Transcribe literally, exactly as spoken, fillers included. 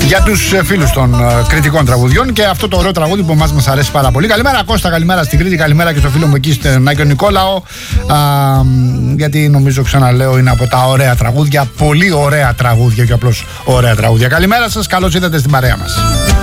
για τους φίλους των uh, κριτικών τραγουδιών και αυτό το ωραίο τραγούδι που μας, μας αρέσει πάρα πολύ. Καλημέρα Κώστα, καλημέρα στην Κρήτη, καλημέρα και στο φίλο μου εκεί στον Άγιο Νικόλαο. Α, γιατί νομίζω, ξαναλέω, είναι από τα ωραία τραγούδια, πολύ ωραία τραγούδια και απλώς ωραία τραγούδια. Καλημέρα σας, καλώς ήρθατε στην παρέα μας.